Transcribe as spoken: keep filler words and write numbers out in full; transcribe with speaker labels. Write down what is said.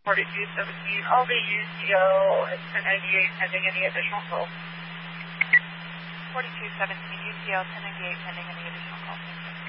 Speaker 1: forty-two seventeen, I'll be U C O at ten ninety-eight pending any additional calls.
Speaker 2: forty-two seventeen, U C O ten ninety-eight pending any additional calls. Thank you.